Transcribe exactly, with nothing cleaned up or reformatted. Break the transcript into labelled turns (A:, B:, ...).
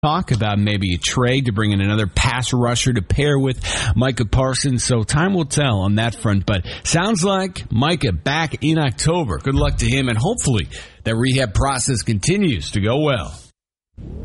A: talk about maybe a trade to bring in another pass rusher to pair with Micah Parsons. So time will tell on that front. But sounds like Micah back in October. Good luck to him, and hopefully that rehab process continues to go well.